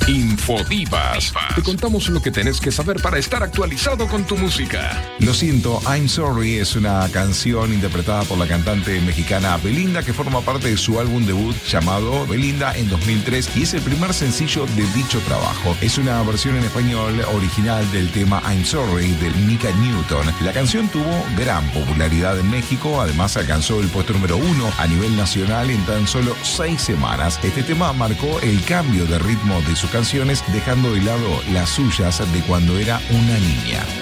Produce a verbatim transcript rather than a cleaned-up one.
Infodivas. Te contamos lo que tenés que saber para estar actualizado con tu música. Lo siento, I'm Sorry es una canción interpretada por la cantante mexicana Belinda que forma parte de su álbum debut llamado Belinda en dos mil tres y es el primer sencillo de dicho trabajo. Es una versión en español original del tema I'm Sorry de Mika Newton. La canción tuvo gran popularidad en México, además alcanzó el puesto número uno a nivel nacional en tan solo seis semanas. Este tema marcó el cambio de ritmo de sus canciones, dejando de lado las suyas de cuando era una niña.